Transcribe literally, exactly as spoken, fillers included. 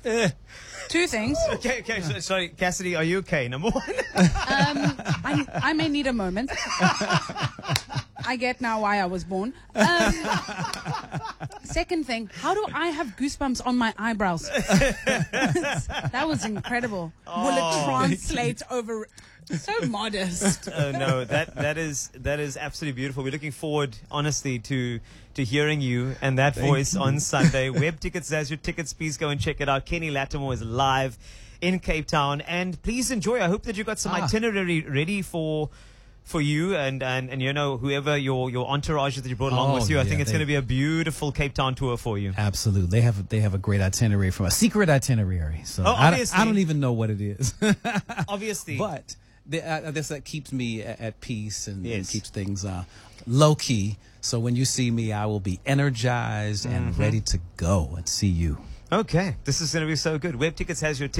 Two things. Okay, okay. So, sorry, Cassidy, are you okay? Number one. Um, I, I may need a moment. I get now why I was born. Um, second thing, how do I have goosebumps on my eyebrows? That was incredible. Oh. Will it translate over? So modest. Oh no, that that is that is absolutely beautiful. We're looking forward, honestly, to to hearing you and that Thank voice you. on Sunday. Web Tickets has your tickets. Please go and check it out. Kenny Lattimore is live in Cape Town, and please enjoy. I hope that you got some Ah. itinerary ready for for you and, and and you know whoever your your entourage that you brought along Oh, with you. I yeah, think it's they- going to be a beautiful Cape Town tour for you. Absolutely. They have they have a great itinerary from a secret itinerary. So Oh, I, don't, obviously. I don't even know what it is. Obviously, But the, uh, this that keeps me at, at peace and, and Yes. keeps things uh, low key. So when you see me, I will be energized and ready to go and see you. okay, this is going to be so good. Web Tickets has your tickets.